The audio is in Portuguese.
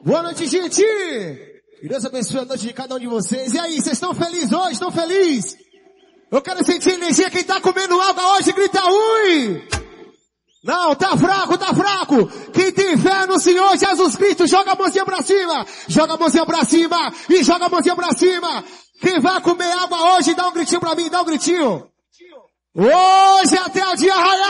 Boa noite, gente! Que Deus abençoe a noite de cada um de vocês. E aí, vocês estão felizes hoje? Estão felizes? Eu quero sentir energia. Quem tá comendo água hoje, grita ui! Não, tá fraco, tá fraco. Quem tem fé no Senhor Jesus Cristo, joga a mãozinha pra cima. Joga a mãozinha pra cima. E joga a mãozinha pra cima. Quem vai comer água hoje, dá um gritinho pra mim, dá um gritinho. Hoje até o dia raiar.